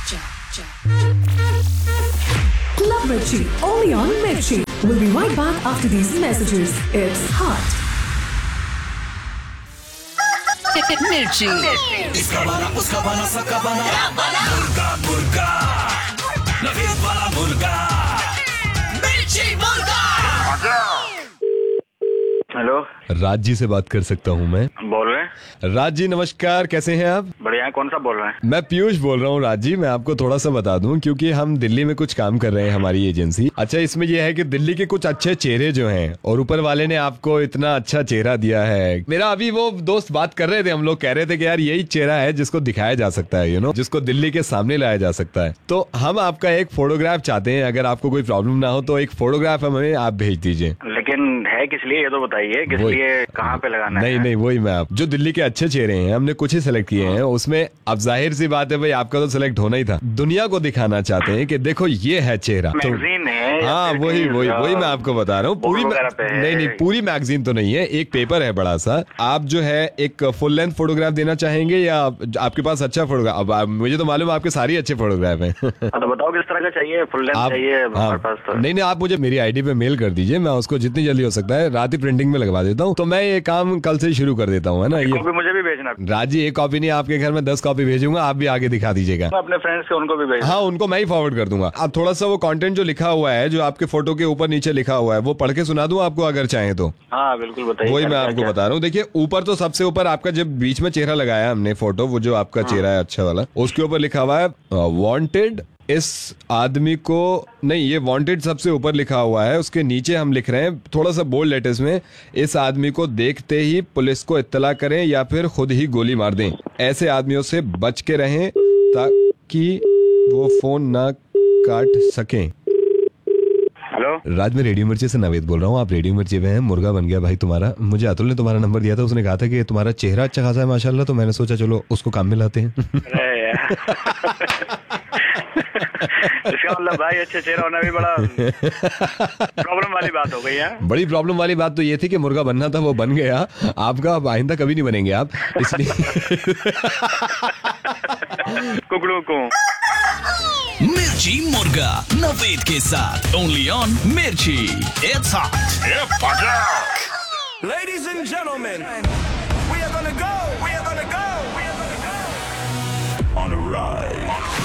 Club Mirchi, only on Mirchi. We'll be right back after these messages. It's hot. Mirchi. इसका बना उसका बना सबका बना मुर्गा मुर्गा नवीद वाला मुर्गा मिर्ची मुर्गा। हेलो, राज जी से बात कर सकता हूँ मैं? बोल रहे हैं? राज जी नमस्कार, कैसे हैं आप? बढ़िया है। कौन सा बोल रहे हैं? मैं पीयूष बोल रहा हूँ राज जी। मैं आपको थोड़ा सा बता दूं, क्योंकि हम दिल्ली में कुछ काम कर रहे हैं, हमारी एजेंसी। अच्छा, इसमें यह है कि दिल्ली के कुछ अच्छे चेहरे जो हैं, और ऊपर वाले ने आपको इतना अच्छा चेहरा दिया है। मेरा अभी वो दोस्त बात कर रहे थे, हम लोग कह रहे थे कि यार यही चेहरा है जिसको दिखाया जा सकता है, यू नो, जिसको दिल्ली के सामने लाया जा सकता है। तो हम आपका एक फोटोग्राफ चाहते हैं, अगर आपको कोई प्रॉब्लम ना हो तो एक फोटोग्राफ हमें आप भेज दीजिए। लेकिन है किस लिए ये तो बताइए, किस लिए, कहाँ पे लगाना है? नहीं, वही मैं, आप जो दिल्ली के अच्छे चेहरे हैं, हमने कुछ ही सिलेक्ट किए हैं, उसमें अब जाहिर सी बात है भाई, आपका तो सिलेक्ट होना ही था। दुनिया को दिखाना चाहते हैं कि देखो ये है चेहरा। तो मैगजीन है? हाँ, वही मैं आपको बता रहा हूँ। पूरी नहीं, पूरी मैगजीन तो नहीं है, एक पेपर है बड़ा सा। आप जो है एक फुल लेंथ फोटोग्राफ देना चाहेंगे या आपके पास अच्छा फोटोग्राफ? अब मुझे तो मालूम है आपके सारे अच्छे फोटोग्राफ हैं। तो बताओ किस तरह का चाहिए? फुल लेंथ चाहिए हमारे पास तो। नहीं, आप मुझे मेरी आईडी पे मेल कर दीजिए, मैं उसको जितनी जल्दी हो सकता है रात ही प्रिंटिंग में लगवा देता हूँ। तो मैं ये काम कल से शुरू कर देता हूँ, है ना? ये कॉपी मुझे भी भेजना। राज जी, एक कॉपी नहीं, आपके घर में 10 कॉपी भेजूंगा, आप भी आगे दिखा दीजिएगा। मैं अपने फ्रेंड्स से उनको भी भेज। हाँ, उनको मैं ही फॉरवर्ड कर दूंगा। आप थोड़ा सा वो कंटेंट जो लिखा हुआ है, जो आपके फोटो के ऊपर नीचे लिखा हुआ है, वो पढ़ के सुना दूं आपको अगर चाहें तो? हाँ बिल्कुल बताइए। वही मैं आपको बता रहा हूँ। देखिए, ऊपर तो सबसे ऊपर आपका जब बीच में चेहरा लगाया हमने फोटो, वो जो आपका चेहरा है अच्छा वाला, उसके ऊपर लिखा हुआ है वांटेड। इस आदमी को नहीं, ये वांटेड सबसे ऊपर लिखा हुआ है, उसके नीचे हम लिख रहे हैं थोड़ा सा बोल्ड लेटर्स में, इस आदमी को देखते ही पुलिस को इत्तला करें या फिर खुद ही गोली मार दें। ऐसे आदमियों से बच के रहें ताकि वो फोन ना काट सकें। हेलो राज, मैं रेडियो मिर्ची से नवेद बोल रहा हूँ। आप रेडियो मिर्ची पे हैं। मुर्गा बन गया भाई तुम्हारा। मुझे अतुल ने तुम्हारा नंबर दिया था, उसने कहा था कि तुम्हारा चेहरा अच्छा खासा है माशाल्लाह, तो मैंने सोचा चलो उसको काम में लाते हैं। इसका मतलब भाई अच्छे चेहरा होना भी बड़ा प्रॉब्लम वाली बात हो गई है। बड़ी प्रॉब्लम वाली बात तो ये थी कि मुर्गा बनना था, वो बन गया आपका। अब आइंदा कभी नहीं बनेंगे आप, इसलिए कुकड़ू को। मिर्ची मुर्गा नवीद के साथ ओनली ऑन मिर्ची। It's hot. Ladies and gentlemen, we are gonna go on a ride.